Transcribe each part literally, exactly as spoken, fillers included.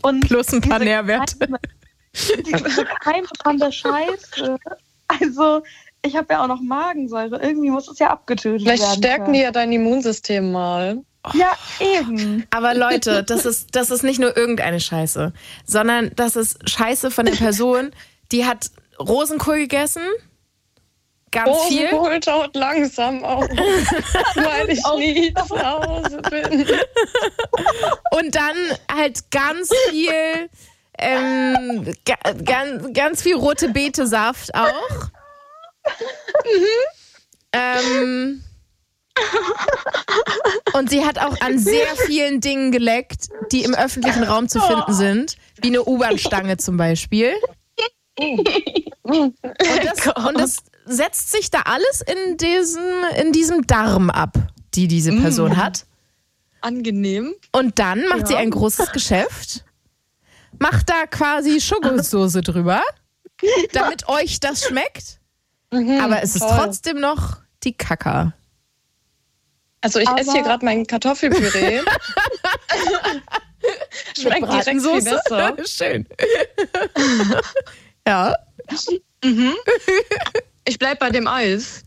Und plus ein paar diese Nährwerte. Keime, diese Keime von der Scheiße. Also, ich habe ja auch noch Magensäure. Irgendwie muss es ja abgetötet Vielleicht werden. stärken können. die ja dein Immunsystem mal. Ja, eben. Aber Leute, das ist, das ist nicht nur irgendeine Scheiße, sondern das ist Scheiße von der Person, die hat Rosenkohl gegessen, ganz viel. Rosenkohl taut langsam auf, weil ich nie zu Hause bin. Und dann halt ganz viel, ähm, ga, ganz, ganz viel rote Beete-Saft auch. ähm, und sie hat auch an sehr vielen Dingen geleckt, die im öffentlichen Raum zu finden sind, wie eine U-Bahn-Stange zum Beispiel. Und das, und das setzt sich da alles in diesem, in diesem Darm ab, die diese Person Mm. hat. Angenehm. Und dann macht Ja. sie ein großes Geschäft, macht da quasi Schokosoße drüber, damit euch das schmeckt. Mhm, Aber es ist toll. trotzdem noch die Kacke. Also ich Aber- esse hier gerade mein Kartoffelpüree. Schmeckt direkt viel besser. Schön. Ja. Mhm. Ich bleib bei dem Eis.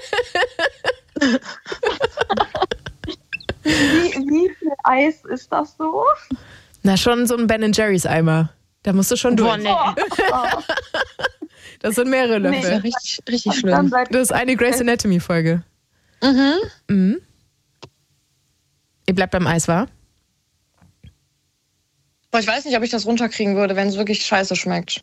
Wie, wie viel Eis ist das so? Na, schon so ein Ben and Jerry's Eimer. Da musst du schon durch. Boah, nee. Oh, Das sind mehrere Nee. Das ist ja Löffel. richtig, richtig und dann schlimm. seid Das ist eine Grey's Anatomy-Folge. Mhm. Mhm. Ihr bleibt beim Eis, wa? Boah, ich weiß nicht, ob ich das runterkriegen würde, wenn es wirklich scheiße schmeckt.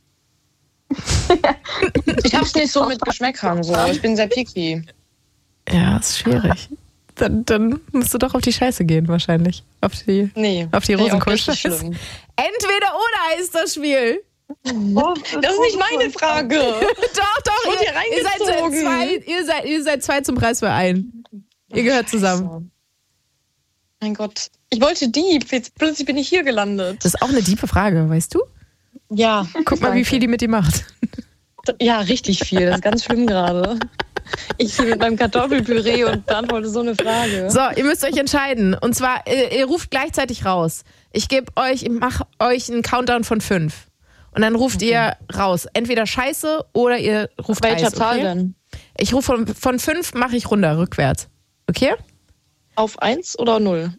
Ich hab's nicht so mit Geschmäckern so. Ich bin sehr picky. Ja, ist schwierig. Dann, dann musst du doch auf die Scheiße gehen, wahrscheinlich. Auf die, Nee. auf die Nee, auch Rosenkohlscheiße. richtig schlimm. Entweder oder ist das Spiel. Oh, Das ist nicht meine Frage. Doch, doch, Wurde ihr, hier ihr, seid so reingezogen. zwei, ihr, seid, ihr seid zwei zum Preis für einen. Ihr gehört zusammen. Mein Gott. Ich wollte Dieb. Jetzt plötzlich bin ich hier gelandet. Das ist auch eine tiefe Frage, weißt du? Ja. Guck mal, wie viel die mit dir macht. Ja, richtig viel. Das ist ganz schlimm gerade. Ich hier mit meinem Kartoffelpüree und beantworte so eine Frage. So, ihr müsst euch entscheiden. Und zwar, ihr, ihr ruft gleichzeitig raus. Ich gebe euch, ich mache euch einen Countdown von fünf. Und dann ruft Okay. ihr raus. Entweder Scheiße oder ihr ruft Welcher Eis, Zahl okay? denn? Ich rufe von, von fünf, mache ich runter, rückwärts. Okay? Auf eins oder null?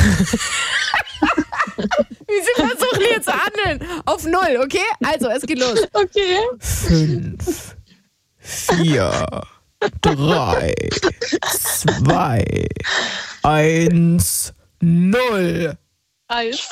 Wie sie versuchen hier zu handeln. Auf null, okay? Also, es geht los. Okay. Fünf, vier, drei, zwei, eins, null. Eis.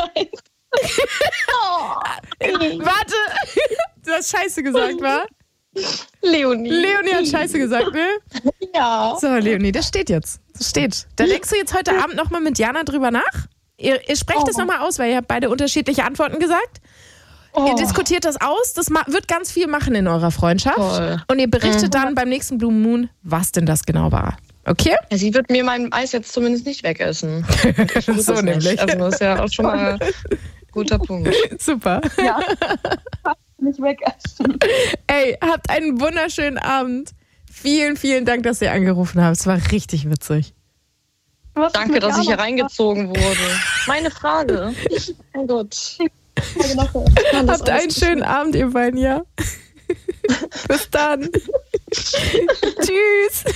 Warte, du hast Scheiße gesagt, wa? Leonie. Leonie hat Scheiße gesagt, ne? Ja. So, Leonie, das steht jetzt. Das steht. Da denkst du jetzt heute Abend nochmal mit Jana drüber nach? Ihr, ihr sprecht Oh. das nochmal aus, weil ihr habt beide unterschiedliche Antworten gesagt. Ihr diskutiert das aus. Das ma- wird ganz viel machen in eurer Freundschaft. Toll. Und ihr berichtet Mhm. dann beim nächsten Blue Moon, was denn das genau war. Okay? Ja, sie wird mir mein Eis jetzt zumindest nicht wegessen. Ich tue So das nicht. nämlich. Also das ist ja auch schon mal ein guter Punkt. Super. Ja. Nicht wegessen. Ey, habt einen wunderschönen Abend. Vielen, vielen Dank, dass ihr angerufen habt. Es war richtig witzig. Was ist Danke, mit dass ich hier Jana? reingezogen wurde. Meine Frage. Oh Gott. Habt einen schönen Abend, ihr beiden, ja? Bis dann. Tschüss.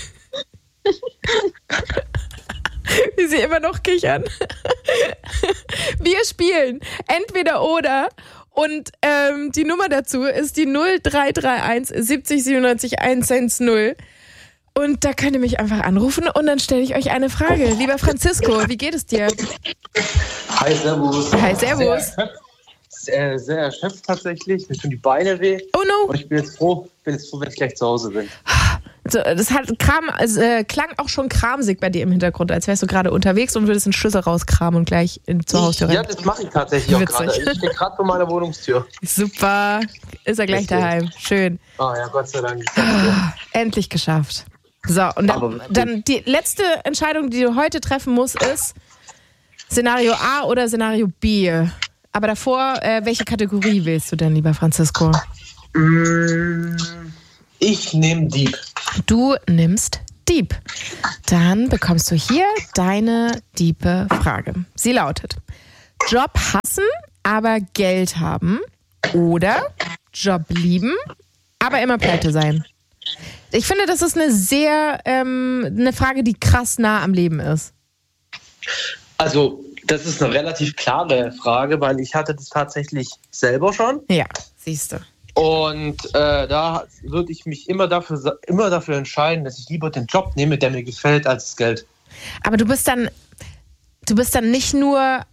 Wie sie immer noch kichern. Wir spielen entweder oder und ähm, die Nummer dazu ist die null drei drei eins siebzig siebenundneunzig hundertzehn. Und da könnt ihr mich einfach anrufen und dann stelle ich euch eine Frage. Lieber Francisco, wie geht es dir? Hi, servus. Hi, servus. Sehr erschöpft, sehr, sehr erschöpft tatsächlich. Mir tun die Beine weh. Oh no. Und ich bin jetzt froh, bin jetzt froh, wenn ich gleich zu Hause bin. So, das hat Kram, also, äh, klang auch schon kramsig bei dir im Hintergrund, als wärst du gerade unterwegs und würdest einen Schlüssel rauskramen und gleich in, zur Haustür Ja, rennen. das mache ich tatsächlich auch Witzig. gerade. Ich stehe gerade vor meiner Wohnungstür. Super. Ist er gleich Richtig. daheim. Schön. Ah ja, Gott sei Dank. Danke. Endlich geschafft. So, und Aber dann, wirklich. dann die letzte Entscheidung, die du heute treffen musst, ist Szenario A oder Szenario B. Aber davor, äh, welche Kategorie wählst du denn, lieber Francisco? Mm, Ich nehme Dieb. Du nimmst Dieb. Dann bekommst du hier deine diebe Frage. Sie lautet: Job hassen, aber Geld haben oder Job lieben, aber immer pleite sein? Ich finde, das ist eine sehr, ähm, eine Frage, die krass nah am Leben ist. Also, das ist eine relativ klare Frage, weil ich hatte das tatsächlich selber schon. Ja, siehst du. Und äh, da würde ich mich immer dafür, immer dafür entscheiden, dass ich lieber den Job nehme, der mir gefällt, als das Geld. Aber du bist dann, du bist dann nicht nur,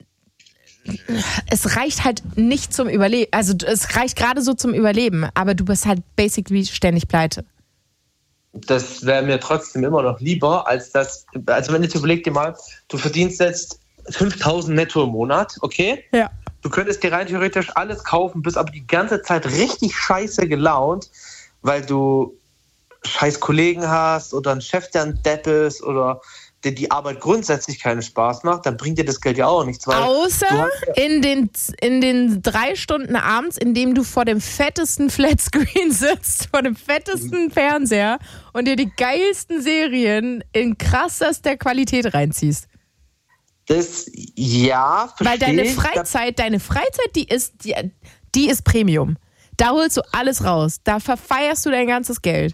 es reicht halt nicht zum Überleben, also es reicht gerade so zum Überleben, aber du bist halt basically ständig pleite. Das wäre mir trotzdem immer noch lieber, als das, also wenn du überleg dir mal, du verdienst jetzt fünftausend netto im Monat, okay? Ja. Du könntest dir rein theoretisch alles kaufen, bist aber die ganze Zeit richtig scheiße gelaunt, weil du scheiß Kollegen hast oder einen Chef, der ein Depp ist oder der die Arbeit grundsätzlich keinen Spaß macht, dann bringt dir das Geld ja auch nichts. Weil Außer ja in den, in den drei Stunden abends, in dem du vor dem fettesten Flatscreen sitzt, vor dem fettesten Fernseher und dir die geilsten Serien in krassester Qualität reinziehst. Das, ja, verstehe. Weil deine Freizeit, deine Freizeit, die ist, die, die ist Premium. Da holst du alles raus. Da verfeierst du dein ganzes Geld.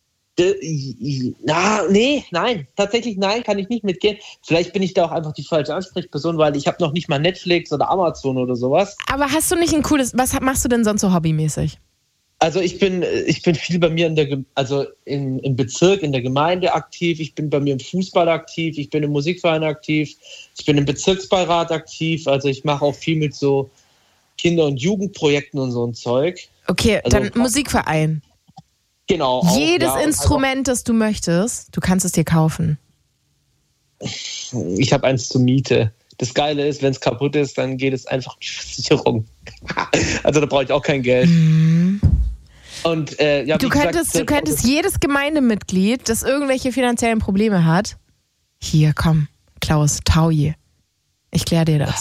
Na, nee, nein, tatsächlich nein, kann ich nicht mitgehen. Vielleicht bin ich da auch einfach die falsche Ansprechperson, weil ich habe noch nicht mal Netflix oder Amazon oder sowas. Aber hast du nicht ein cooles, was machst du denn sonst so hobbymäßig? Also ich bin, ich bin viel bei mir in der, also in, im Bezirk, in der Gemeinde aktiv, ich bin bei mir im Fußball aktiv, ich bin im Musikverein aktiv, ich bin im Bezirksbeirat aktiv, also ich mache auch viel mit so Kinder- und Jugendprojekten und so ein Zeug. Okay, also, dann Musikverein. Genau. Auch, Jedes ja, Instrument, das du möchtest, du kannst es dir kaufen. Ich habe eins zur Miete. Das Geile ist, wenn es kaputt ist, dann geht es einfach in die Versicherung. Also da brauche ich auch kein Geld. Mhm. Und, äh, ja, du, wie könntest, gesagt, du könntest jedes Gemeindemitglied, das irgendwelche finanziellen Probleme hat, hier, komm, Klaus, Taui, ich kläre dir das.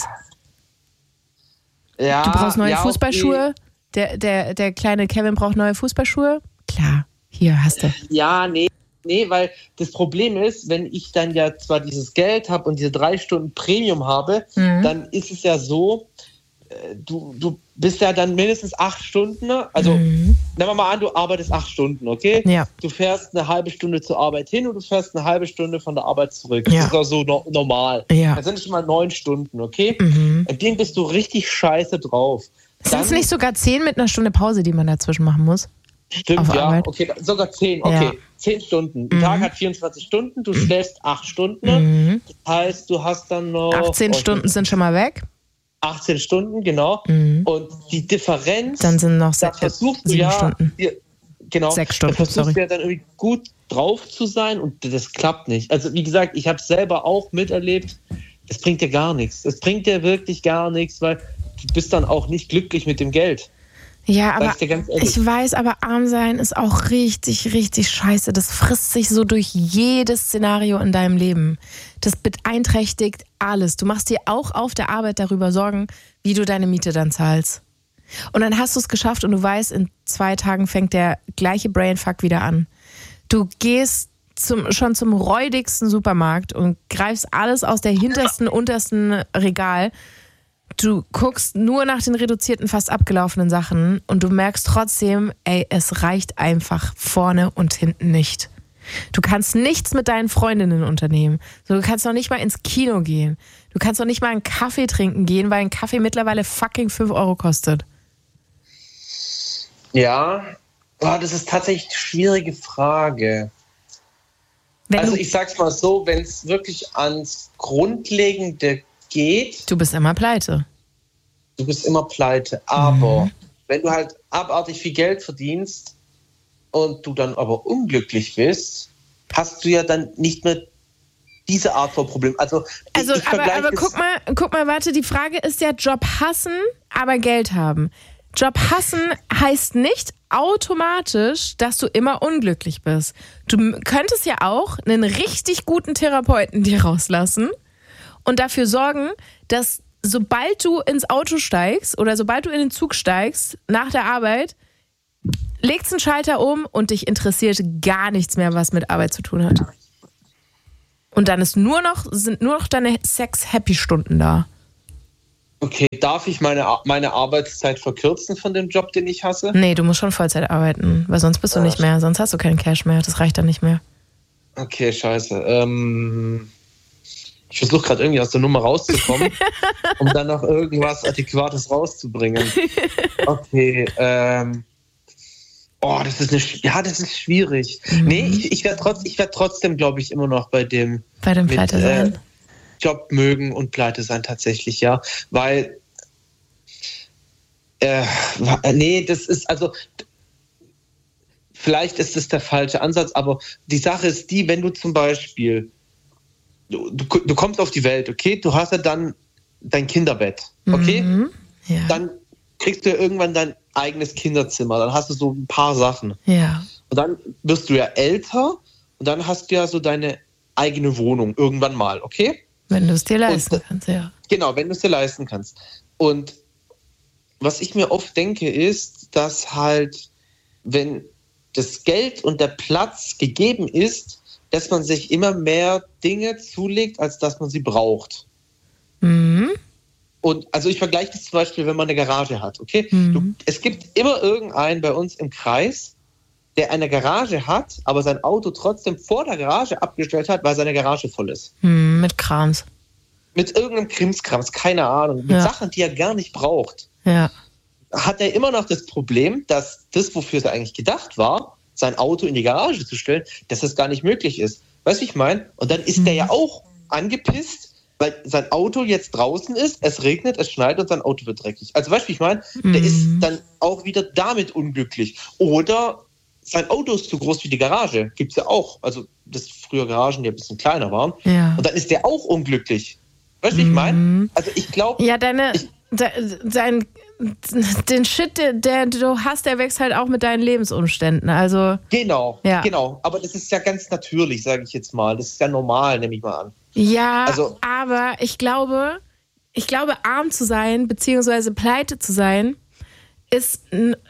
Ja, du brauchst neue ja, Fußballschuhe, okay. der, der, der kleine Kevin braucht neue Fußballschuhe, klar, hier, hast du. Ja, nee, nee, weil das Problem ist, wenn ich dann ja zwar dieses Geld habe und diese drei Stunden Premium habe, mhm. dann ist es ja so, Du, du bist ja dann mindestens acht Stunden, also mhm. nehmen wir mal an, du arbeitest acht Stunden, okay? Ja. Du fährst eine halbe Stunde zur Arbeit hin und du fährst eine halbe Stunde von der Arbeit zurück. Ja. Das ist auch so no- normal. Ja. Das sind schon mal neun Stunden, okay? Mhm. In dem bist du richtig scheiße drauf. Sind es nicht sogar zehn mit einer Stunde Pause, die man dazwischen machen muss? Stimmt, auf ja. Arbeit? Okay, sogar zehn, okay. Ja. Zehn Stunden. Ein Mhm. Tag hat vierundzwanzig Stunden, du schläfst acht Stunden. Mhm. Das heißt, du hast dann noch... achtzehn oh, Stunden sind schon mal weg. achtzehn Stunden, genau. Mhm. Und die Differenz... Dann sind noch da se- versuchst du sieben ja, Stunden. Dir, genau, Sechs Stunden, da versuchst sorry. du ja dann irgendwie gut drauf zu sein und das klappt nicht. Also wie gesagt, ich habe es selber auch miterlebt. Es bringt dir gar nichts. Es bringt dir wirklich gar nichts, weil du bist dann auch nicht glücklich mit dem Geld. Ja, aber Sag ich dir ganz ehrlich. ich weiß, aber arm sein ist auch richtig, richtig scheiße. Das frisst sich so durch jedes Szenario in deinem Leben. Das beeinträchtigt alles. Du machst dir auch auf der Arbeit darüber Sorgen, wie du deine Miete dann zahlst. Und dann hast du es geschafft und du weißt, in zwei Tagen fängt der gleiche Brainfuck wieder an. Du gehst zum, schon zum räudigsten Supermarkt und greifst alles aus der hintersten, untersten Regal. Du guckst nur nach den reduzierten, fast abgelaufenen Sachen und du merkst trotzdem, ey, es reicht einfach vorne und hinten nicht. Du kannst nichts mit deinen Freundinnen unternehmen. Du kannst noch nicht mal ins Kino gehen. Du kannst noch nicht mal einen Kaffee trinken gehen, weil ein Kaffee mittlerweile fucking fünf Euro kostet. Ja, oh, das ist tatsächlich eine schwierige Frage. Wenn Also du, ich sag's mal so, wenn es wirklich ans Grundlegende geht, du bist immer pleite. du bist immer pleite. Aber Mhm. wenn du halt abartig viel Geld verdienst und du dann aber unglücklich bist, hast du ja dann nicht mehr diese Art von Problem. Also, Also, ich, ich aber, vergleiche aber es- guck mal, guck mal, warte, die Frage ist ja Job hassen, aber Geld haben. Job hassen heißt nicht automatisch, dass du immer unglücklich bist. Du m- könntest ja auch einen richtig guten Therapeuten dir rauslassen und dafür sorgen, dass sobald du ins Auto steigst oder sobald du in den Zug steigst nach der Arbeit, legst einen Schalter um und dich interessiert gar nichts mehr, was mit Arbeit zu tun hat. Und dann ist nur noch, sind nur noch deine Sex-Happy-Stunden da. Okay, darf ich meine, meine Arbeitszeit verkürzen von dem Job, den ich hasse? Nee, du musst schon Vollzeit arbeiten, weil sonst bist du Ach. nicht mehr, sonst hast du keinen Cash mehr, das reicht dann nicht mehr. Okay, scheiße. Ähm, ich versuche gerade irgendwie aus der Nummer rauszukommen, um dann noch irgendwas Adäquates rauszubringen. Okay, ähm, oh, das ist eine, ja, das ist schwierig. Mhm. Nee, ich, ich werde trotz, ich werd trotzdem, glaube ich, immer noch bei dem bei dem Pleite sein. Äh, Job mögen und pleite sein tatsächlich, ja. Weil, äh, nee, das ist, also, vielleicht ist das der falsche Ansatz, aber die Sache ist die, wenn du zum Beispiel, du, du, du kommst auf die Welt, okay, du hast ja dann dein Kinderbett, okay? Mhm, ja. Dann kriegst du ja irgendwann dein eigenes Kinderzimmer, dann hast du so ein paar Sachen. Ja. Und dann wirst du ja älter und dann hast du ja so deine eigene Wohnung irgendwann mal, okay? Wenn du es dir leisten und, kannst, ja. Genau, wenn du es dir leisten kannst. Und was ich mir oft denke, ist, dass halt, wenn das Geld und der Platz gegeben ist, dass man sich immer mehr Dinge zulegt, als dass man sie braucht. Mhm. Und also ich vergleiche das zum Beispiel, wenn man eine Garage hat, okay? Mhm. Du, es gibt immer irgendeinen bei uns im Kreis, der eine Garage hat, aber sein Auto trotzdem vor der Garage abgestellt hat, weil seine Garage voll ist. Hm, mit Krams. Mit irgendeinem Krimskrams, keine Ahnung. Mit ja. Sachen, die er gar nicht braucht. Ja. Hat er immer noch das Problem, dass das, wofür es eigentlich gedacht war, sein Auto in die Garage zu stellen, dass das gar nicht möglich ist. Weißt du, wie ich meine? Und dann ist hm. der ja auch angepisst, weil sein Auto jetzt draußen ist, es regnet, es schneit und sein Auto wird dreckig. Also weißt du, wie ich meine? hm. Der ist dann auch wieder damit unglücklich. Oder sein Auto ist zu groß wie die Garage. Gibt es ja auch. Also, das früher Garagen, die ein bisschen kleiner waren. Ja. Und dann ist der auch unglücklich. Weißt du, wie ich meine? Also, ich glaube. Ja, deine. De, dein, den Shit, der, der du hast, der wächst halt auch mit deinen Lebensumständen. Also. Genau, ja. genau. Aber das ist ja ganz natürlich, sage ich jetzt mal. Das ist ja normal, nehme ich mal an. Ja, also, aber ich glaube, ich glaube, arm zu sein, beziehungsweise pleite zu sein, ist.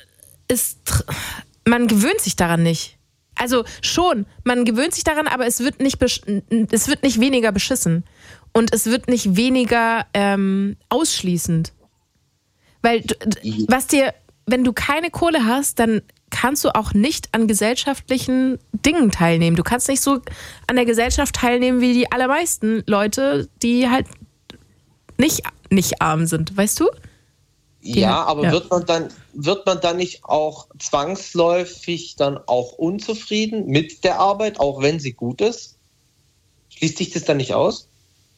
ist man gewöhnt sich daran nicht. Also schon, man gewöhnt sich daran, aber es wird nicht, es wird nicht weniger beschissen. Und es wird nicht weniger ähm, ausschließend. Weil, was dir, wenn du keine Kohle hast, dann kannst du auch nicht an gesellschaftlichen Dingen teilnehmen. Du kannst nicht so an der Gesellschaft teilnehmen wie die allermeisten Leute, die halt nicht, nicht arm sind, weißt du? Die ja, halt, aber ja. wird man dann, wird man dann nicht auch zwangsläufig dann auch unzufrieden mit der Arbeit, auch wenn sie gut ist? Schließt sich das dann nicht aus?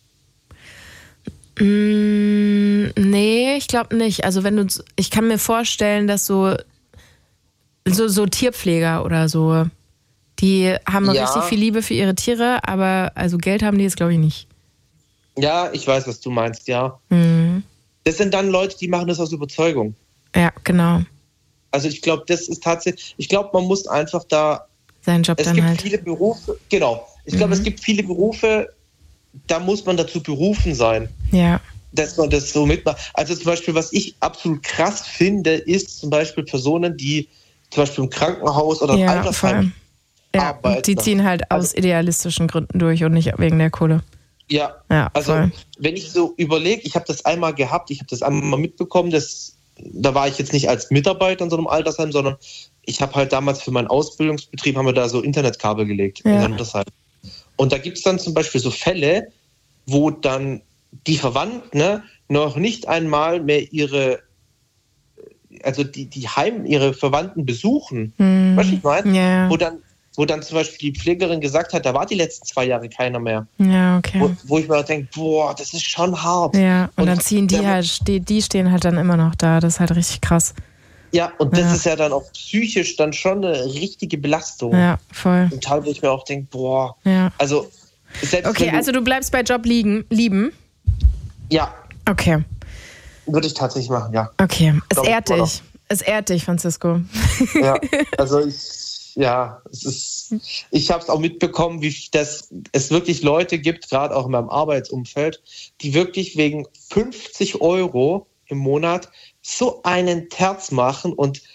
Mm, nee, ich glaube nicht. Also wenn du, ich kann mir vorstellen, dass so, so, so Tierpfleger oder so, die haben Ja. richtig viel Liebe für ihre Tiere, aber also Geld haben die jetzt, glaube ich, nicht. Ja, ich weiß, was du meinst, ja. Mhm. Das sind dann Leute, die machen das aus Überzeugung. Ja, genau. Also ich glaube, das ist tatsächlich, ich glaube, man muss einfach da, Seinen Job es dann gibt halt. viele Berufe, genau, ich glaube, Mhm. es gibt viele Berufe, da muss man dazu berufen sein, Ja. dass man das so mitmacht. Also zum Beispiel, was ich absolut krass finde, ist zum Beispiel Personen, die zum Beispiel im Krankenhaus oder im Ja, Altersheim voll. Ja, arbeiten. und die ziehen halt aus Also- idealistischen Gründen durch und nicht wegen der Kohle. Ja, Ja, also voll. wenn ich so überlege, ich habe das einmal gehabt, ich habe das einmal mitbekommen, das, da war ich jetzt nicht als Mitarbeiter in so einem Altersheim, sondern ich habe halt damals für meinen Ausbildungsbetrieb, haben wir da so Internetkabel gelegt Ja. in einem Altersheim. Und da gibt es dann zum Beispiel so Fälle, wo dann die Verwandten ne, noch nicht einmal mehr ihre, also die, die Heim, ihre Verwandten besuchen. Hm. Weißt du, ich meine? Ja. Wo dann, wo dann zum Beispiel die Pflegerin gesagt hat, da war die letzten zwei Jahre keiner mehr. Ja, okay. Wo, wo ich mir denke, boah, das ist schon hart. Ja, und, Und dann ziehen die der- halt, die, die stehen halt dann immer noch da. Das ist halt richtig krass. Ja, und das Ja. ist ja dann auch psychisch dann schon eine richtige Belastung. Ja, voll. Zum Teil, wo ich mir auch denke, boah, Ja. also selbst Okay, wenn du, also du bleibst bei Job liegen, lieben. ja, Okay, würde ich tatsächlich machen, ja. okay. Es Glaub ich ehrt immer noch. dich. Es ehrt dich, Francisco. ja. Also ich, ja, es ist, ich habe es auch mitbekommen, wie das, es wirklich Leute gibt, gerade auch in meinem Arbeitsumfeld, die wirklich wegen fünfzig Euro im Monat so einen Terz machen und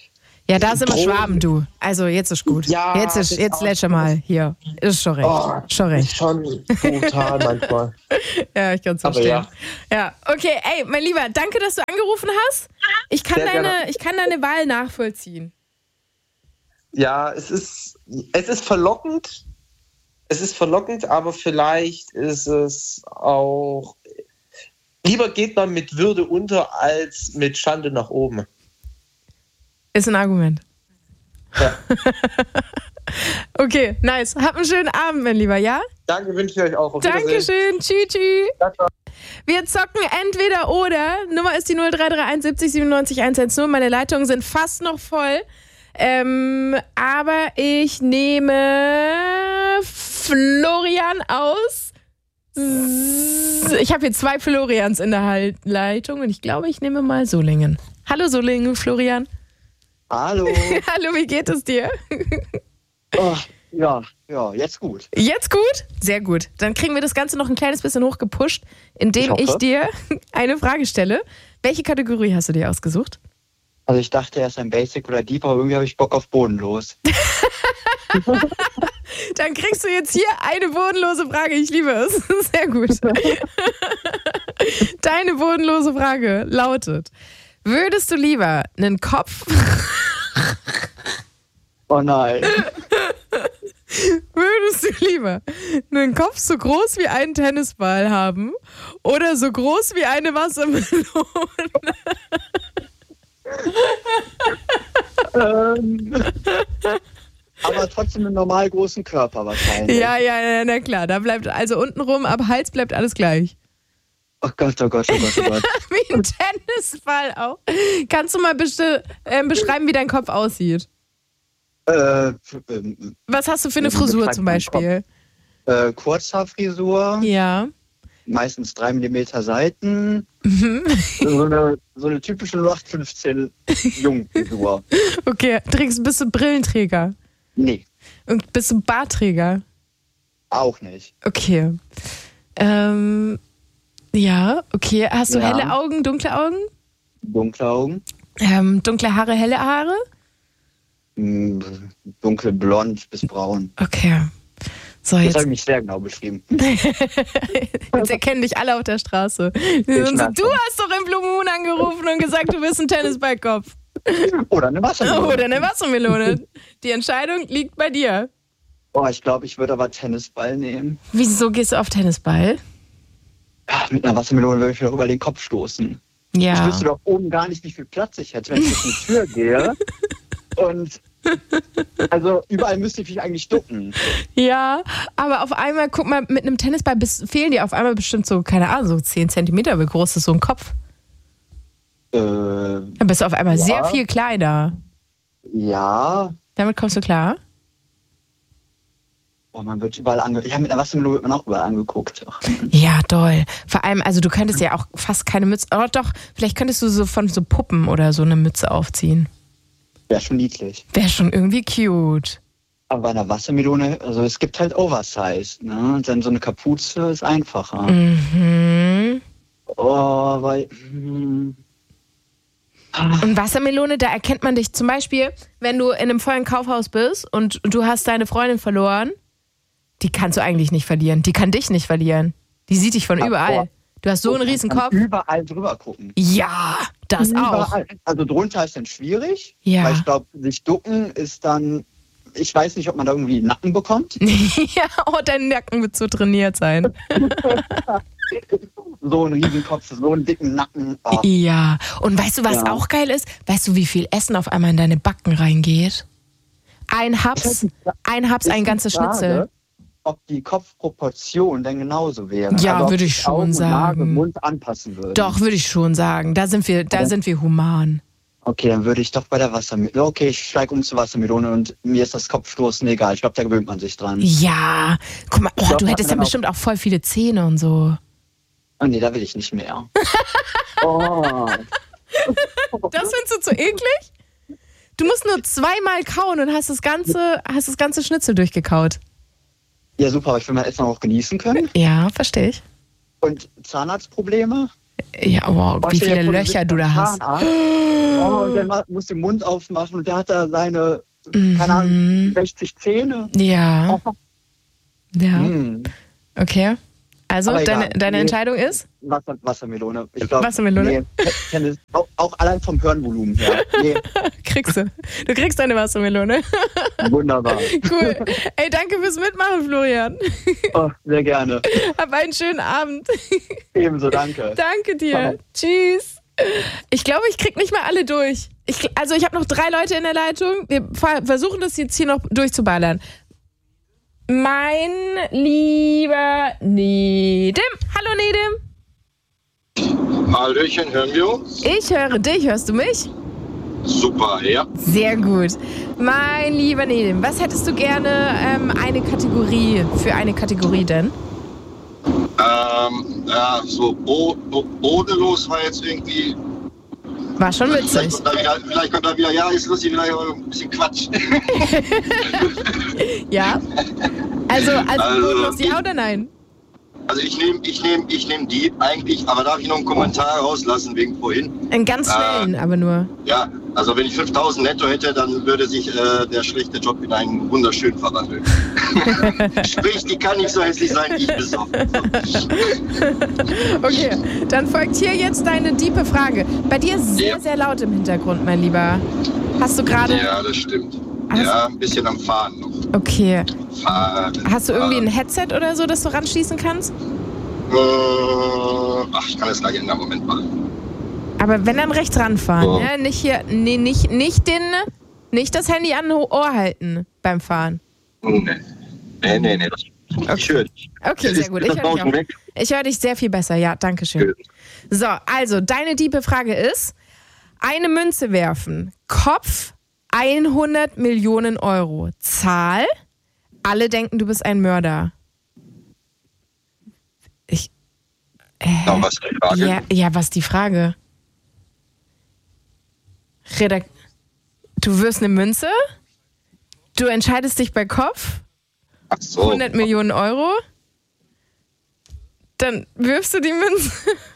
Ja, da ist immer Drogen. Schwaben, du. Also jetzt ist gut. Ja, jetzt ist das jetzt auch. lässt mal hier. Ist schon recht. Oh, schon recht. Ist schon brutal manchmal. Ja, ich kann es Aber verstehen. ja. Ja, okay, ey, mein Lieber, danke, dass du angerufen hast. Ich kann, Sehr deine, gerne. ich kann deine Wahl nachvollziehen. Ja, es ist, es ist verlockend. Es ist verlockend, aber vielleicht ist es auch. Lieber geht man mit Würde unter als mit Schande nach oben. Ist ein Argument. Ja. Okay, nice. Hab einen schönen Abend, mein Lieber, ja? Danke, wünsche ich euch auch. Auf Wiedersehen. Dankeschön. Tschüss, tschüss. Ciao, ciao. Wir zocken entweder oder. Nummer ist die null drei drei eins siebzig siebenundneunzig hundertzehn. Meine Leitungen sind fast noch voll. Ähm, aber ich nehme Florian aus. Ich habe hier zwei Florians in der Leitung und ich glaube, ich nehme mal Solingen. Hallo Solingen, Florian. Hallo. Hallo, wie geht es dir? Oh, ja, ja, jetzt gut. Jetzt gut? Sehr gut. Dann kriegen wir das Ganze noch ein kleines bisschen hochgepusht, indem Ich ich, hoffe. dir eine Frage stelle. Welche Kategorie hast du dir ausgesucht? Also ich dachte erst ein Basic oder Deep, aber irgendwie habe ich Bock auf bodenlos. Dann kriegst du jetzt hier eine bodenlose Frage. Ich liebe es. Sehr gut. Deine bodenlose Frage lautet: Würdest du lieber einen Kopf... Oh nein. Würdest du lieber einen Kopf so groß wie einen Tennisball haben oder so groß wie eine Wassermelone? ähm, aber trotzdem einen normal großen Körper wahrscheinlich. Ja, ja, ja, na klar. Da bleibt also untenrum, ab Hals bleibt alles gleich. Oh Gott, oh Gott, oh Gott, oh Gott. Wie ein Tennisball auch. Kannst du mal besti- äh, beschreiben, wie dein Kopf aussieht? äh, ähm, Was hast du für eine Wie Frisur beschreibt zum man Beispiel? äh, Kurzhaarfrisur, Ja. meistens drei Millimeter Seiten. Mhm. So eine, so eine typische null acht fünfzehn Jungfrisur. Okay, trägst, bist du Brillenträger? Nee, Und bist du Bartträger? auch nicht. Okay. Ähm, ja, okay. Hast du Ja. helle Augen, dunkle Augen? Dunkle Augen, Ähm, dunkle Haare, helle Haare? mh, dunkelblond bis braun. Okay. So, Das jetzt, habe ich mich sehr genau beschrieben. jetzt erkennen dich alle auf der Straße. Die sind so, merk du schon. hast doch im Blue Moon angerufen und gesagt, du bist ein Tennisballkopf. Oder eine Wassermelone. Oder eine Wassermelone. Die Entscheidung liegt bei dir. Oh, ich glaube, ich würde aber Tennisball nehmen. Wieso gehst du auf Tennisball? Ja, mit einer Wassermelone würde ich mir doch über den Kopf stoßen. Ich Ja. wüsste doch oben gar nicht, wie viel Platz ich hätte, wenn ich durch die Tür gehe. Und also überall müsste ich mich eigentlich ducken. Ja, aber auf einmal, guck mal, mit einem Tennisball bis, fehlen dir auf einmal bestimmt so, keine Ahnung, so zehn Zentimeter. Wie groß ist so ein Kopf? Äh, Dann bist du auf einmal Ja. sehr viel kleiner. ja. Damit kommst du klar? Oh, man wird überall ange... Ich habe mit einer Wassermelone wird man auch überall angeguckt. Ach, Ja, doll. Vor allem, also du könntest ja auch fast keine Mütze, aber doch, vielleicht könntest du so von so Puppen oder so eine Mütze aufziehen. wäre schon niedlich. Wäre schon irgendwie cute. Aber bei einer Wassermelone, also es gibt halt Oversize, ne? Und dann so eine Kapuze ist einfacher. Mhm. Oh, weil... Hm. Und Wassermelone, da erkennt man dich zum Beispiel, wenn du in einem vollen Kaufhaus bist und du hast deine Freundin verloren, die kannst du eigentlich nicht verlieren. Die kann dich nicht verlieren. Die sieht dich von Ach, überall. boah. Du hast so einen Man riesen kann Kopf. Überall drüber gucken. Ja, das auch. Überall. Also drunter ist dann schwierig, Ja. weil ich glaube, sich ducken ist dann, ich weiß nicht, ob man da irgendwie einen Nacken bekommt. Ja, oh, dein Nacken wird so trainiert sein. So einen riesen Kopf, so einen dicken Nacken. Oh. Ja, und weißt du, was Ja. auch geil ist? Weißt du, wie viel Essen auf einmal in deine Backen reingeht? Ein Haps, ein Haps, Ist ein die ganzes Frage, Schnitzel. Ob die Kopfproportion denn genauso wäre. Ja, also ob würde ich sich schon Augen, sagen. Nase, Mund anpassen würden. Doch, würde ich schon sagen. Da sind wir, da Ja. sind wir human. Okay, dann würde ich doch bei der Wassermelone. Okay, ich steige um zur Wassermelone und mir ist das Kopfstoßen egal. Ich glaube, da gewöhnt man sich dran. Ja, guck mal, oh, glaub, du hat hättest man dann dann auch- bestimmt auch voll viele Zähne und so. Oh nee, da will ich nicht mehr. Oh. Das findest du zu eklig? Du musst nur zweimal kauen und hast das ganze, hast das ganze Schnitzel durchgekaut. Ja, super, aber ich will mein Essen auch genießen können. Ja, verstehe ich. Und Zahnarztprobleme? Ja, wow, Oh, wie stell dir viele vor, Löcher sitzt du da beim hast. Zahnarzt. Oh, und der ma- muss den Mund aufmachen und der hat da seine, keine Ahnung, Mhm. sechzig Zähne. Ja, Oh, ja, hm. okay. Also, Aber deine, egal. deine Nee. Entscheidung ist? Wasser, Wassermelone. Ich glaub, Wassermelone? Nee, Tennis, auch, auch allein vom Hörenvolumen her. Nee, Kriegst du. Du kriegst deine Wassermelone. wunderbar. Cool. Ey, danke fürs Mitmachen, Florian. Oh, sehr gerne. Hab einen schönen Abend. Ebenso, danke. Danke dir. Tschüss. Ich glaube, ich krieg nicht mal alle durch. Ich, also ich habe noch drei Leute in der Leitung. Wir ver- versuchen das jetzt hier noch durchzuballern. Mein lieber Nedim. Hallo Nedim. Hallöchen, hören wir uns? Ich höre dich. Hörst du mich? Super, ja. Sehr gut. Mein lieber Nedim, was hättest du gerne ähm, eine Kategorie, für eine Kategorie denn? Ähm, ja, so o- o- bodenlos war jetzt irgendwie. War schon witzig. Vielleicht kommt, da wieder, vielleicht kommt da wieder, ja, ist lustig, vielleicht auch ein bisschen Quatsch. Ja? Also, also, Also, bodenlos, ja oder nein? Also ich nehme ich nehm, ich nehm die eigentlich, aber darf ich noch einen Kommentar rauslassen wegen vorhin? Einen ganz schnellen, Äh, aber nur. Ja, also wenn ich fünftausend netto hätte, dann würde sich äh, der schlechte Job in einen wunderschönen verwandeln. Sprich, die kann nicht so hässlich sein, wie ich besoffen. So. Okay, dann folgt hier jetzt deine diepe Frage. Bei dir ist sehr, Ja. sehr laut im Hintergrund, mein Lieber. Hast du gerade... Ja, das stimmt. Hast- Ja, ein bisschen am Fahren noch. Okay. Fahren. Hast du irgendwie ein fahren. Headset oder so, das du ranschließen kannst? Äh, ach, ich kann das gleich in einem Moment machen. Aber wenn dann rechts ranfahren, So. ne? Nicht hier, nee, nicht, nicht den, nicht das Handy an Ohr halten beim Fahren. Nee, nee, nee, nee das, ich höre dich. Okay, sehr Ist gut. das Ich höre dich Rauschen auch. weg? Ich höre dich sehr viel besser. Ja, danke schön. Gut. So, also, deine diepe Frage ist, eine Münze werfen, Kopf hundert Millionen Euro, Zahl, alle denken, du bist ein Mörder. Ich, äh, Ja, was ist die Frage? ja, ja, was ist die Frage? Redak du wirst eine Münze, du entscheidest dich bei Kopf, Ach so. hundert Millionen Euro, dann wirfst du die Münze.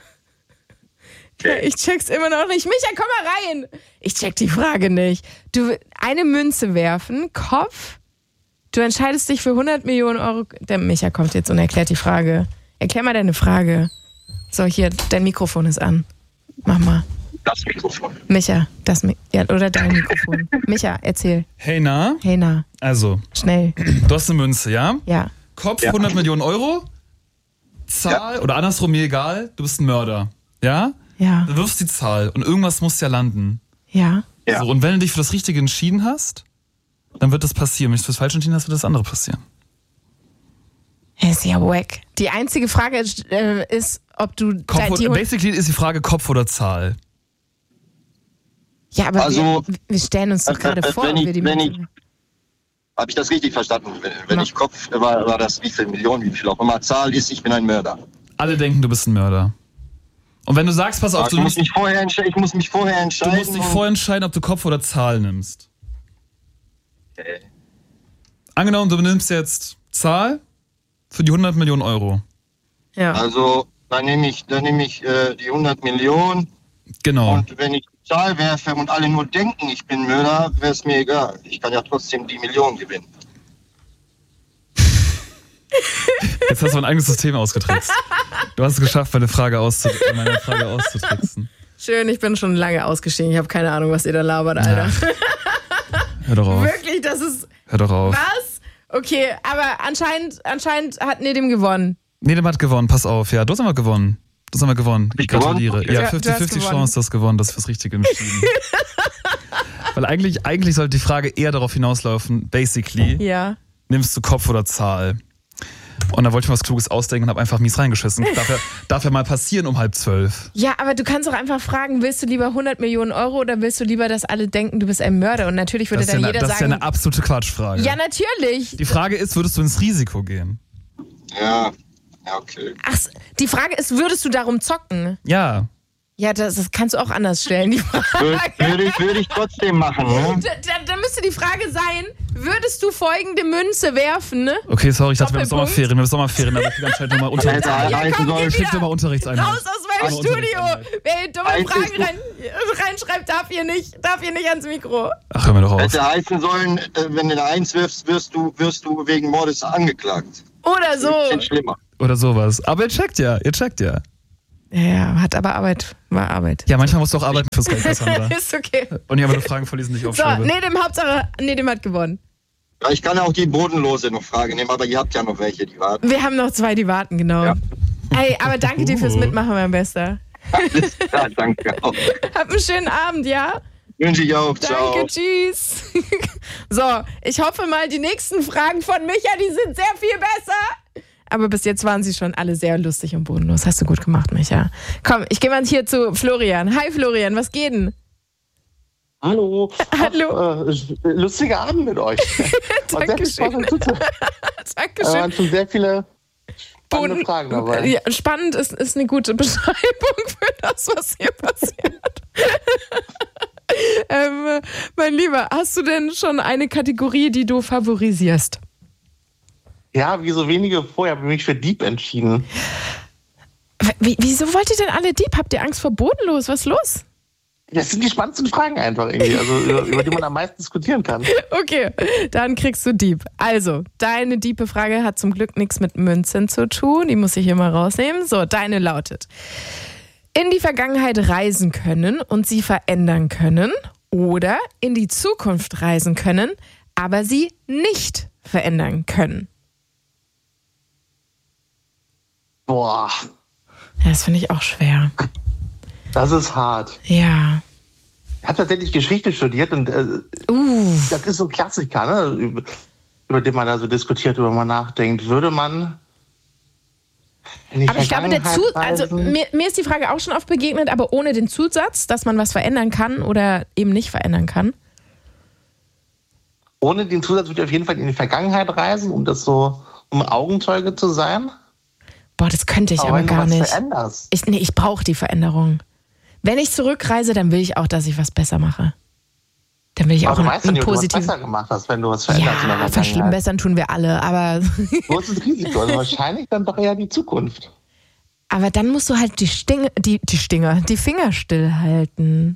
Okay. Ich check's immer noch nicht. Micha, komm mal rein. Ich check die Frage nicht. Du eine Münze werfen, Kopf, du entscheidest dich für hundert Millionen Euro. Der Micha kommt jetzt und erklärt die Frage. Erklär mal deine Frage. So, hier, dein Mikrofon ist an. Mach mal. Das Mikrofon. Micha, das Mi ja, oder dein Mikrofon. Micha, erzähl. Hey, na? Hey, na, Also, schnell. du hast eine Münze, ja? Ja. Kopf Ja. hundert Millionen Euro, Zahl, oder andersrum, mir egal, du bist ein Mörder. Ja? Ja. Du wirfst die Zahl und irgendwas muss ja landen. Ja. Ja. So, und wenn du dich für das Richtige entschieden hast, dann wird das passieren. Wenn du dich für das Falsche entschieden hast, wird das andere passieren. Ist ja wack. Die einzige Frage ist, äh, ist ob du... Kopf, die, die, basically ist die Frage Kopf oder Zahl. ja, aber Also, wir, wir stellen uns doch äh, gerade äh, vor, wenn ob ich- wir die wenn Münze... Habe ich das richtig verstanden? Wenn, wenn Ja. ich Kopf, war, war das wie viel Millionen, wie viel auch immer Zahl ist, ich bin ein Mörder. Alle denken, du bist ein Mörder. Und wenn du sagst, pass auf, Also du ich, muss musst, mich vorher entsche- ich muss mich vorher du entscheiden. musst dich und- vorher entscheiden, ob du Kopf oder Zahl nimmst. Okay. Angenommen, du nimmst jetzt Zahl für die hundert Millionen Euro. Ja. Also, dann nehme ich, dann nehme ich äh, die hundert Millionen Genau. und wenn ich die Zahl werfe und alle nur denken, ich bin Mörder, wäre es mir egal. Ich kann ja trotzdem die Million gewinnen. Jetzt hast du ein eigenes System ausgetrickst. Du hast es geschafft, meine Frage, auszu meine Frage auszutricksen. Schön, ich bin schon lange ausgestiegen. Ich habe keine Ahnung, was ihr da labert, Alter. Hör doch auf. Wirklich, das ist... Hör doch auf. Was? Okay, aber anscheinend, anscheinend hat Nedim gewonnen. Nee, der hat gewonnen, pass auf. Ja, du hast einmal gewonnen. Du hast einmal gewonnen. Ich ich gewonnen? gratuliere. Okay. Ja, Ja, du fünfzig hast fünfzig gewonnen. Chance, du hast gewonnen. Das ist fürs Richtige entschieden. Weil eigentlich, eigentlich sollte die Frage eher darauf hinauslaufen, basically, Ja. nimmst du Kopf oder Zahl? Und da wollte ich mir was Kluges ausdenken und habe einfach mies reingeschissen. Darf ja, darf ja mal passieren um halb zwölf. Ja, aber du kannst doch einfach fragen, willst du lieber hundert Millionen Euro oder willst du lieber, dass alle denken, du bist ein Mörder? Und natürlich würde Das ist, ja dann eine, jeder das ist ja sagen... eine absolute Quatschfrage. Ja, natürlich. Die Frage ist, würdest du ins Risiko gehen? Ja, ja, okay. Ach, die Frage ist, würdest du darum zocken? Ja. Ja, das, das kannst du auch anders stellen, die Frage. Würde, würde, ich, würde ich trotzdem machen, ne? Da, da, da müsste die Frage sein, würdest du folgende Münze werfen, ne? Okay, sorry, ich dachte, wir haben Doppelpunkt. Sommerferien. Wir haben Sommerferien, aber ich will anscheinend nochmal Unterrichts Hätte heißen komm, sollen. geh Schick wieder doch mal Unterrichtseinheit. Raus aus im Aber Studio. Unterricht. Wer hier dumme Eins Fragen ist- rein, reinschreibt, darf hier nicht, darf hier nicht ans Mikro. Ach, hör mir doch auf. Hätte heißen sollen, äh, wenn du eine Eins wirfst, wirst du, wirst du wegen Mordes angeklagt. Oder so. Bisschen schlimmer. Oder sowas. Aber ihr checkt ja, ihr checkt ja. Ja, hat aber Arbeit. War Arbeit. Ja, manchmal musst du auch arbeiten fürs Geld, Cassandra. Ist okay. Und ja, wenn du Fragen vorlesen, nicht So, aufschreibe. Nedem, Hauptsache, Nedem hat gewonnen. Ja, ich kann ja auch die bodenlose noch Frage nehmen, aber ihr habt ja noch welche, die warten. Wir haben noch zwei, die warten, genau. Ja. Ey, aber danke dir fürs Uh. Mitmachen, mein Bester. Alles klar, danke auch. Hab einen schönen Abend, ja? Wünsche ich auch. Ciao. Danke, tschüss. So, ich hoffe mal, die nächsten Fragen von Micha, die sind sehr viel besser. Aber bis jetzt waren sie schon alle sehr lustig und bodenlos. Hast du gut gemacht, Micha. Komm, ich gehe mal hier zu Florian. Hi, Florian, was geht denn? Hallo. Hallo. Ach, äh, lustiger Abend mit euch. War sehr viel Spaß am Zuzuhören. Da Dankeschön. waren schon sehr viele spannende Boden- Fragen dabei. Ja, spannend ist, ist eine gute Beschreibung für das, was hier passiert. ähm, mein Lieber, hast du denn schon eine Kategorie, die du favorisierst? Ja, wie so wenige vorher habe ich mich für Dieb entschieden. Wie, wieso wollt ihr denn alle Dieb? Habt ihr Angst vor bodenlos? Was ist los? Das sind die spannendsten Fragen einfach irgendwie, also über, über die man am meisten diskutieren kann. Okay, dann kriegst du Dieb. Also, deine Diebe-Frage hat zum Glück nichts mit Münzen zu tun. Die muss ich hier mal rausnehmen. So, deine lautet: In die Vergangenheit reisen können und sie verändern können oder in die Zukunft reisen können, aber sie nicht verändern können. Boah, Ja, das finde ich auch schwer. das ist hart. Ja. Ich habe tatsächlich Geschichte studiert und äh, Uh. das ist so ein Klassiker, ne? über, über den man da so diskutiert, über man nachdenkt. Würde man in die Aber ich glaube, der Vergangenheit Zu also reisen? mir, mir ist die Frage auch schon oft begegnet, aber ohne den Zusatz, dass man was verändern kann oder eben nicht verändern kann. Ohne den Zusatz würde ich auf jeden Fall in die Vergangenheit reisen, um das so, um Augenzeuge zu sein. Boah, das könnte ich Aber aber wenn du gar was nicht. veränderst. Ich, nee, ich brauche die Veränderung. Wenn ich zurückreise, dann will ich auch, dass ich was besser mache. Dann will ich Aber auch du einen, weißt ja einen nicht, ob du was positiven... besser gemacht hast, wenn du was veränderst in der Ja, Vergangenheit. verschlimmbessern tun wir alle, aber, Wo ist das Risiko? Also wahrscheinlich dann doch eher die Zukunft. aber dann musst du halt die Stinge, die, die Stinger, die Finger stillhalten.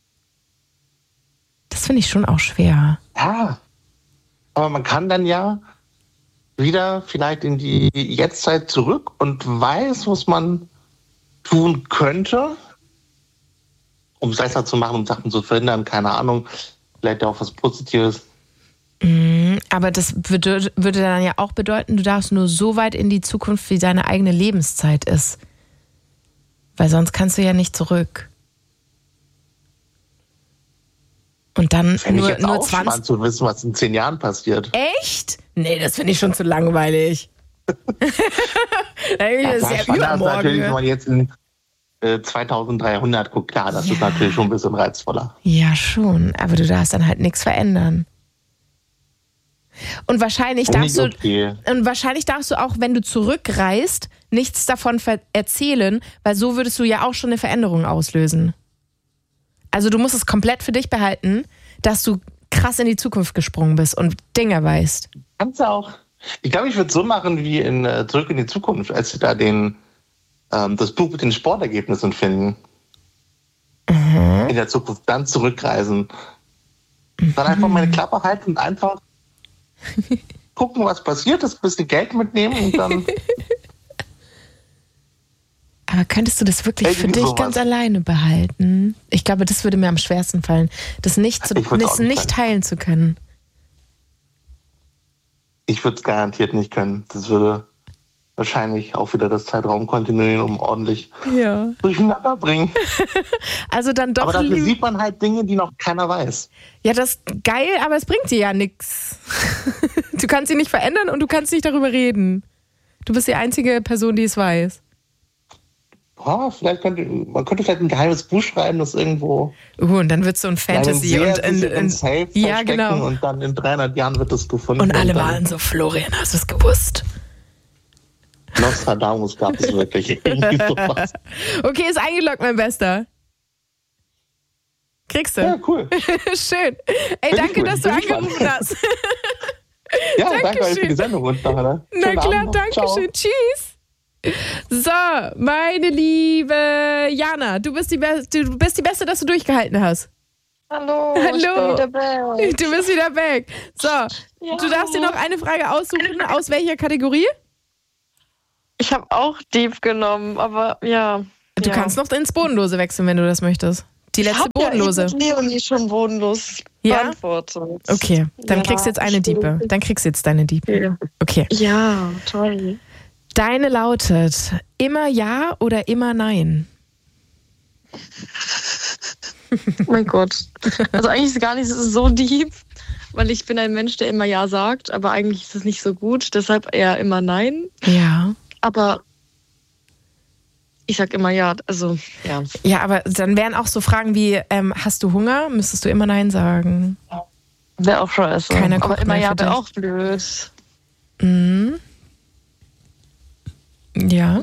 Das finde ich schon auch schwer. Ja. Aber man kann dann ja wieder vielleicht in die Jetztzeit zurück und weiß, was man tun könnte, um es besser zu machen, um Sachen zu verhindern. Keine Ahnung. Vielleicht auch was Positives. Mhm, aber das würde, würde dann ja auch bedeuten, du darfst nur so weit in die Zukunft, wie deine eigene Lebenszeit ist. Weil sonst kannst du ja nicht zurück. Und dann Fände ich nur, jetzt nur auch spannend zwanzig. zu wissen, was in zehn Jahren passiert. Echt? Nee, das finde ich schon zu langweilig. Das ist ja spannender ist natürlich, wenn übermorgen. man jetzt in äh, zweitausenddreihundert guckt, klar, das Ja. ist natürlich schon ein bisschen reizvoller. Ja, schon. Aber du darfst dann halt nichts verändern. Und wahrscheinlich Finde darfst ich du, okay. und wahrscheinlich darfst du auch, wenn du zurückreist, nichts davon ver- erzählen, weil so würdest du ja auch schon eine Veränderung auslösen. Also du musst es komplett für dich behalten, dass du krass in die Zukunft gesprungen bist und Dinge weißt. Kannst du auch. Ich glaube, ich würde es so machen wie in äh, Zurück in die Zukunft, als sie da den, ähm, das Buch mit den Sportergebnissen finden. Mhm. In der Zukunft dann zurückreisen. Dann einfach meine Klappe halten und einfach gucken, was passiert ist, ein bisschen Geld mitnehmen und dann. Aber könntest du das wirklich Irgendwie für dich sowas. ganz alleine behalten? Ich glaube, das würde mir am schwersten fallen, das nicht, zu, Ich würd's das auch nicht nicht teilen zu können. Ich würde es garantiert nicht können. Das würde wahrscheinlich auch wieder das Zeitraumkontinuum ordentlich Ja. durcheinander bringen. Also dann doch Aber dafür lieb- sieht man halt Dinge, die noch keiner weiß. Ja, das ist geil, aber es bringt dir ja nichts. Du kannst sie nicht verändern und du kannst nicht darüber reden. Du bist die einzige Person, die es weiß. Oh, vielleicht könnte, man könnte vielleicht ein geheimes Buch schreiben, das irgendwo Uh, und dann wird so ein Fantasy in einem und sehr in, sicheren in, Safe ja, verstecken genau. und dann in dreihundert Jahren wird das gefunden. Und alle dann waren so, Florian, hast du es gewusst? Nostradamus gab es wirklich. Irgendwie sowas. Okay, ist eingeloggt, mein Bester. Kriegst du? Ja, cool. Schön. Ey, Bin danke, ich dass du gut. Bin ich angerufen hast. Ja, danke euch für Dankeschön. die Sendung. Und nachher. Na Schönen klar, Abend noch. danke Ciao. schön. Tschüss. So, meine liebe Jana, du bist die, Be- du bist die Beste, dass du durchgehalten hast. Hallo, Hallo. ich bin wieder back. Du bist wieder weg. So, Ja. du darfst dir noch eine Frage aussuchen. Aus welcher Kategorie? Ich habe auch Dieb genommen, aber ja. Du ja. kannst noch ins Bodenlose wechseln, wenn du das möchtest. Die letzte ich hab Bodenlose. Ja, ich bin Leonie schon bodenlos Ja? beantwortet. Okay, dann Ja, kriegst du jetzt eine Diepe. Dann kriegst du jetzt deine Diepe. Ja. Okay. Ja, toll. Deine lautet immer ja oder immer nein? Oh mein Gott. Also eigentlich ist es gar nicht so deep, weil ich bin ein Mensch, der immer ja sagt, aber eigentlich ist es nicht so gut, deshalb eher immer nein. Ja. Aber ich sag immer ja, also ja. Ja, aber dann wären auch so Fragen wie, ähm, hast du Hunger? Müsstest du immer nein sagen. Wäre auch scheiße. Keiner aber kocht immer mehr ja für wäre dich. auch blöd. Mhm. Ja.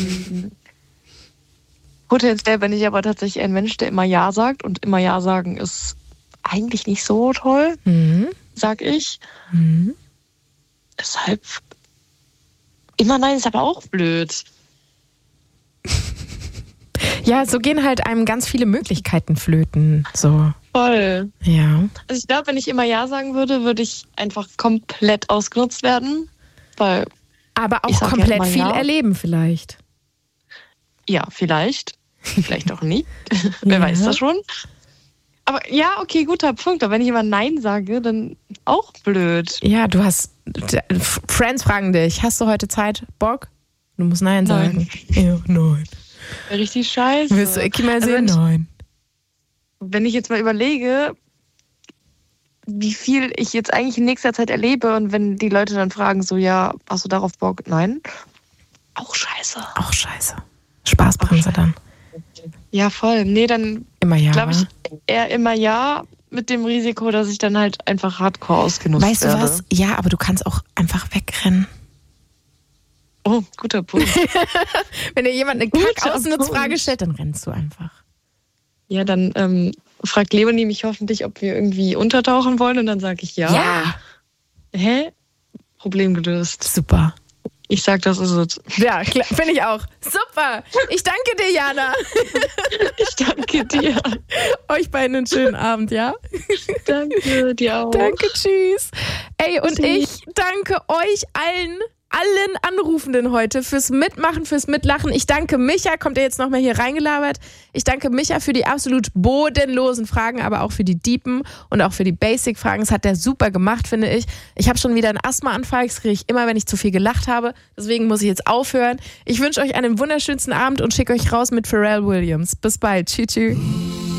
Potenziell bin ich aber tatsächlich ein Mensch, der immer ja sagt und immer ja sagen ist eigentlich nicht so toll, Mhm. sag ich. Mhm. Deshalb immer nein ist aber auch blöd. Ja, so gehen halt einem ganz viele Möglichkeiten flöten. So, Voll. ja. Also ich glaube, wenn ich immer ja sagen würde, würde ich einfach komplett ausgenutzt werden. Weil, Aber Ich auch sag ja komplett immer viel ja. erleben vielleicht. ja, vielleicht. Vielleicht auch nicht. Wer Ja. weiß das schon. Aber ja, okay, guter Punkt. Aber wenn ich immer Nein sage, dann auch blöd. Ja, du hast, d- F- Friends fragen dich, hast du heute Zeit, Bock? Du musst Nein Nein. sagen. Ja, nein. Richtig scheiße. Willst du Ecki mal Also sehen? wenn ich- Nein. Wenn ich jetzt mal überlege, wie viel ich jetzt eigentlich in nächster Zeit erlebe und wenn die Leute dann fragen, so, ja, hast du darauf Bock? Nein. Auch scheiße. Auch scheiße. Spaßbremse dann. Ja, voll. Nee, dann Immer ja. glaube ich wa? eher immer ja, mit dem Risiko, dass ich dann halt einfach hardcore ausgenutzt Weißt du werde. was? Ja, aber du kannst auch einfach wegrennen. Oh, guter Punkt. Wenn dir jemand eine Guter Kack-Ausnutzfrage Punkt. stellt, dann rennst du einfach. Ja, dann ähm, fragt Leonie mich hoffentlich, ob wir irgendwie untertauchen wollen und dann sage ich ja. Ja. Hä? Problem gelöst. Super. Ich sag, das ist es. Ja, klar, finde ich auch. Super. Ich danke dir, Jana. Ich danke dir. Euch beiden einen schönen Abend, ja? Danke dir auch. Danke, tschüss. Ey, und Tschüssi. ich danke euch allen, allen Anrufenden heute fürs Mitmachen, fürs Mitlachen. Ich danke Micha, kommt er jetzt nochmal hier reingelabert. Ich danke Micha für die absolut bodenlosen Fragen, aber auch für die Deepen und auch für die Basic-Fragen. Das hat der super gemacht, finde ich. Ich habe schon wieder einen Asthmaanfall, das kriege ich immer, wenn ich zu viel gelacht habe. Deswegen muss ich jetzt aufhören. Ich wünsche euch einen wunderschönsten Abend und schicke euch raus mit Pharrell Williams. Bis bald. Tschüss, tschüss.